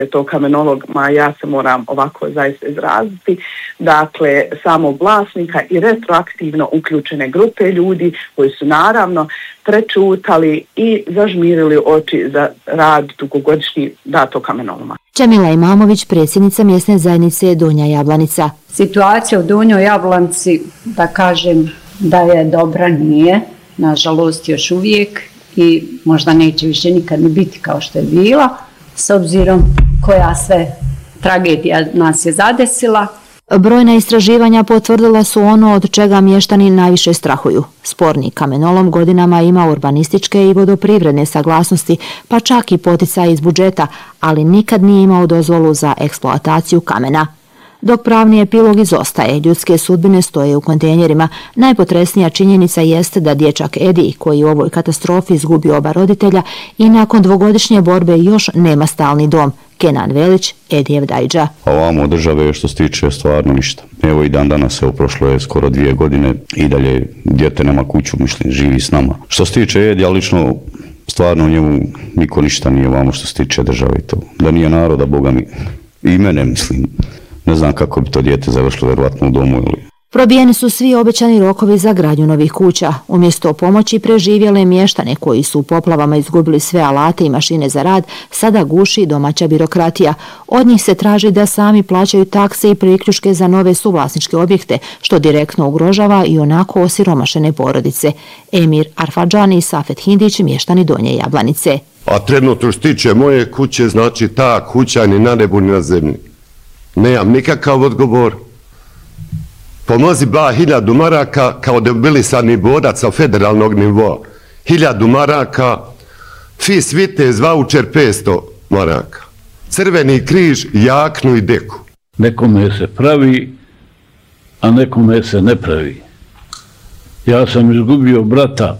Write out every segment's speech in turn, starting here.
To kamenolog, ja se moram ovako zaista izraziti, dakle samog vlasnika i retroaktivno uključene grupe ljudi koji su naravno prečutali i zažmirili oči za rad dugogodišnji datog kamenoloma. Čemila Imamović, predsjednica mjesne zajednice Donja Jablanica. Situacija u Donjoj Jablanici, da kažem da je dobra, nije, nažalost još uvijek i možda neće više nikad ni biti kao što je bila, s obzirom koja sve tragedija nas je zadesila. Brojna istraživanja potvrdila su ono od čega mještani najviše strahuju. Sporni kamenolom godinama ima urbanističke i vodoprivredne saglasnosti, pa čak i poticaj iz budžeta, ali nikad nije imao dozvolu za eksploataciju kamena. Dok pravni epilog izostaje, ljudske sudbine stoje u kontejnerima. Najpotresnija činjenica jeste da dječak Edi, koji u ovoj katastrofi izgubio oba roditelja i nakon dvogodišnje borbe još nema stalni dom. Kenan Velić, Edijev dajđa. A ovamo države što se tiče stvarno ništa. Evo i dan danas, prošlo je skoro 2 godine i dalje dijete nema kuću, mislim, živi s nama. Što se tiče Edija, lično stvarno njemu niko ništa nije ovamo što se tiče države i to. Da nije naroda, Boga mi, i mene mislim. Ne znam kako bi to dijete završilo vjerovatno u domu ili... Probijeni su svi obećani rokovi za gradnju novih kuća. Umjesto pomoći preživjele mještane koji su u poplavama izgubili sve alate i mašine za rad, sada guši domaća birokratija. Od njih se traži da sami plaćaju takse i priključke za nove suvlasničke objekte, što direktno ugrožava i onako osiromašene porodice. Emir Arfadžani i Safet Hindić, mještani Donje Jablanice. A trenutno što tiče moje kuće, znači ta kuća ni na nebu ni na zemlji. Nemam nikakav odgovor. Pomozi ba 1000 maraka kao debilisani borac sa federalnog nivoa. 1000 maraka, FIS Vitez voucher 500 maraka. Crveni križ, jaknu i deku. Nekome se pravi, a nekome se ne pravi. Ja sam izgubio brata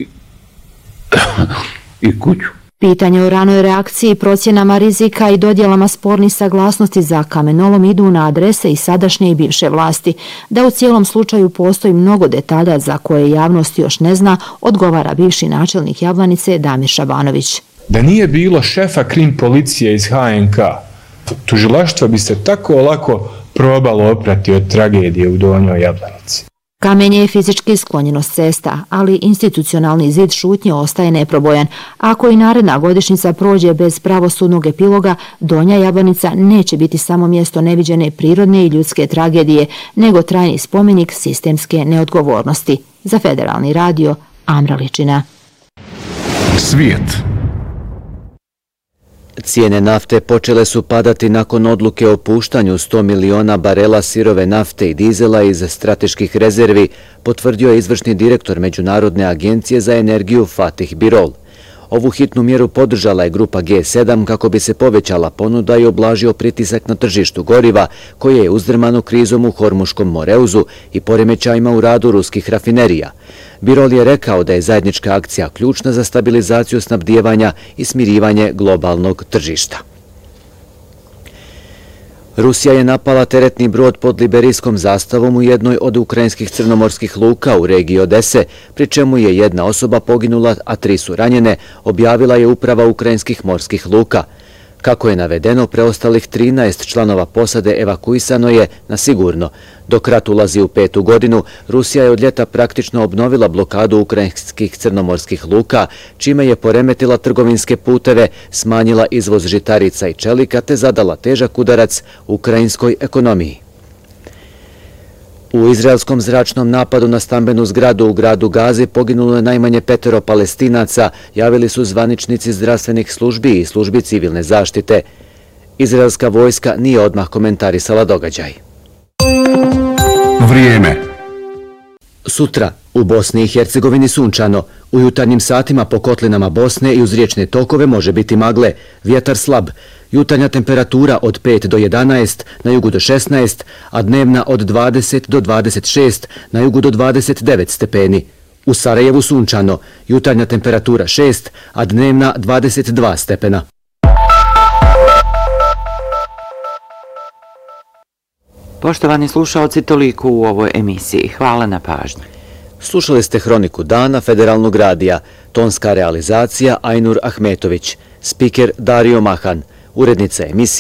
i kuću. Pitanje o ranoj reakciji, procjenama rizika i dodjelama spornih saglasnosti za kamenolom idu na adrese i sadašnje i bivše vlasti. Da u cijelom slučaju postoji mnogo detalja za koje javnost još ne zna, odgovara bivši načelnik Jablanice Damir Šabanović. Da nije bilo šefa krim policije iz HNK, tužilaštvo bi se tako lako probalo oprati od tragedije u Donjoj Jablanici. Kamen je fizički sklonjeno s cesta, ali institucionalni zid šutnje ostaje neprobojan. Ako i naredna godišnjica prođe bez pravosudnog epiloga, Donja Jablanica neće biti samo mjesto neviđene prirodne i ljudske tragedije, nego trajni spomenik sistemske neodgovornosti. Za Federalni radio, Amra Ličina. Svijet. Cijene nafte počele su padati nakon odluke o puštanju 100 miliona barela sirove nafte i dizela iz strateških rezervi, potvrdio je izvršni direktor Međunarodne agencije za energiju Fatih Birol. Ovu hitnu mjeru podržala je grupa G7 kako bi se povećala ponuda i oblažio pritisak na tržištu goriva, koje je uzdrmano krizom u Hormuškom moreuzu i poremećajima u radu ruskih rafinerija. Birol je rekao da je zajednička akcija ključna za stabilizaciju snabdijevanja i smirivanje globalnog tržišta. Rusija je napala teretni brod pod liberijskom zastavom u jednoj od ukrajinskih crnomorskih luka u regiji Odese, pri čemu je 1 osoba poginula, a 3 su ranjene, objavila je uprava ukrajinskih morskih luka. Kako je navedeno, preostalih 13 članova posade evakuisano je na sigurno. Dok rat ulazi u 5. godinu, Rusija je od ljeta praktično obnovila blokadu ukrajinskih crnomorskih luka, čime je poremetila trgovinske puteve, smanjila izvoz žitarica i čelika te zadala težak udarac ukrajinskoj ekonomiji. U izraelskom zračnom napadu na stambenu zgradu u gradu Gazi poginulo je najmanje 5 Palestinaca, javili su zvaničnici zdravstvenih službi i službi civilne zaštite. Izraelska vojska nije odmah komentarisala događaj. Vrijeme. Sutra u Bosni i Hercegovini sunčano. U jutarnjim satima po kotlinama Bosne i uz riječne tokove može biti magle, vjetar slab. Jutarnja temperatura od 5 do 11, na jugu do 16, a dnevna od 20 do 26, na jugu do 29 stepeni. U Sarajevu sunčano, jutarnja temperatura 6, a dnevna 22 stepena. Poštovani slušalci, toliko u ovoj emisiji. Hvala na pažnji. Slušali ste Hroniku dana Federalnog radija, tonska realizacija Ajnur Ahmetović, spiker Dario Mahan, Urednica emisije